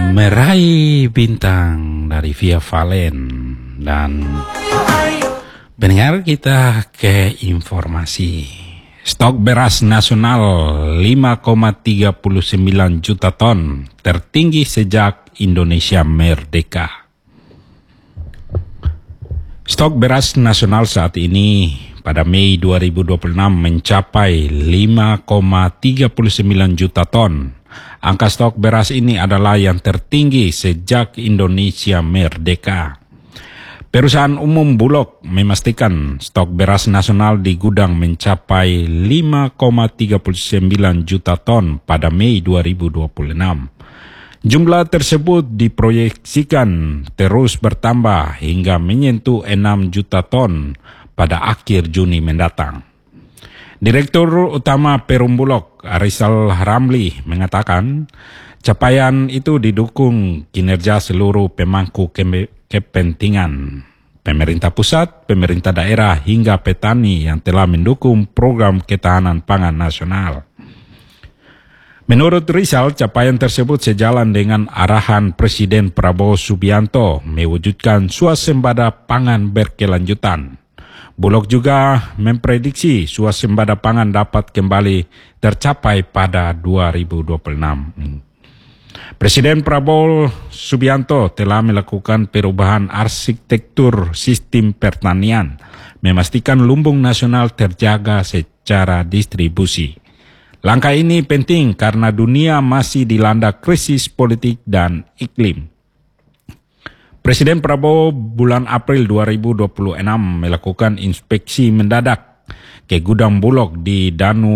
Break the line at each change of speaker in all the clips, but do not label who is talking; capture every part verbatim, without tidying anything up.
Meraih bintang dari Via Valen. Dan pendengar, kita ke informasi. Stok beras nasional lima koma tiga sembilan juta ton, tertinggi sejak Indonesia merdeka. Stok beras nasional saat ini pada Mei dua ribu dua puluh enam mencapai lima koma tiga sembilan juta ton. Angka stok beras ini adalah yang tertinggi sejak Indonesia merdeka. Perusahaan umum Bulog memastikan stok beras nasional di gudang mencapai lima koma tiga sembilan juta ton pada Mei dua ribu dua puluh enam. Jumlah tersebut diproyeksikan terus bertambah hingga menyentuh enam juta ton pada akhir Juni mendatang. Direktur Utama Perum Bulog, Rizal Ramli, mengatakan capaian itu didukung kinerja seluruh pemangku ke- kepentingan, pemerintah pusat, pemerintah daerah, hingga petani yang telah mendukung program ketahanan pangan nasional. Menurut Rizal, capaian tersebut sejalan dengan arahan Presiden Prabowo Subianto mewujudkan swasembada pangan berkelanjutan. Bulog juga memprediksi swasembada pangan dapat kembali tercapai pada dua ribu dua puluh enam. Presiden Prabowo Subianto telah melakukan perubahan arsitektur sistem pertanian, memastikan lumbung nasional terjaga secara distribusi. Langkah ini penting karena dunia masih dilanda krisis politik dan iklim. Presiden Prabowo bulan April dua ribu dua puluh enam melakukan inspeksi mendadak ke gudang Bulog di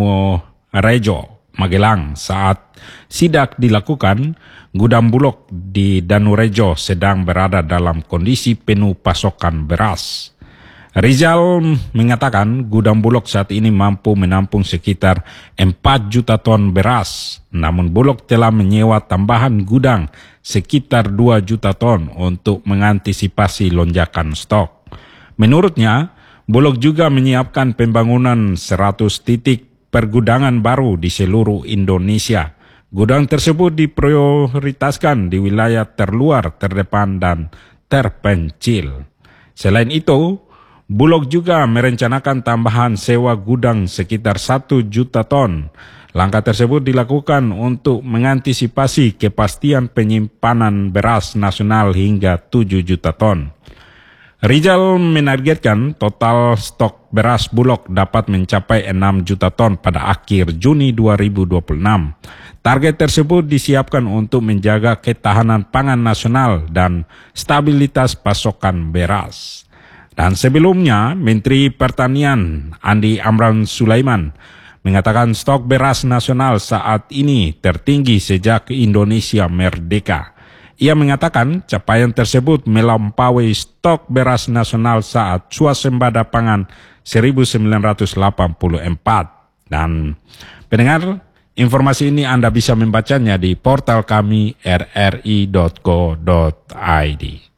Danurejo, Magelang. Saat sidak dilakukan, gudang Bulog di Danurejo sedang berada dalam kondisi penuh pasokan beras. Rizal mengatakan gudang Bulog saat ini mampu menampung sekitar empat juta ton beras, namun Bulog telah menyewa tambahan gudang sekitar dua juta ton untuk mengantisipasi lonjakan stok. Menurutnya, Bulog juga menyiapkan pembangunan seratus titik pergudangan baru di seluruh Indonesia. Gudang tersebut diprioritaskan di wilayah terluar, terdepan, dan terpencil. Selain itu, Bulog juga merencanakan tambahan sewa gudang sekitar satu juta ton. Langkah tersebut dilakukan untuk mengantisipasi kepastian penyimpanan beras nasional hingga tujuh juta ton. Rizal menargetkan total stok beras Bulog dapat mencapai enam juta ton pada akhir Juni dua ribu dua puluh enam. Target tersebut disiapkan untuk menjaga ketahanan pangan nasional dan stabilitas pasokan beras. Dan sebelumnya, Menteri Pertanian Andi Amran Sulaiman mengatakan stok beras nasional saat ini tertinggi sejak Indonesia merdeka. Ia mengatakan capaian tersebut melampaui stok beras nasional saat swasembada pangan seribu sembilan ratus delapan puluh empat. Dan pendengar, informasi ini Anda bisa membacanya di portal kami r r i dot co dot i d.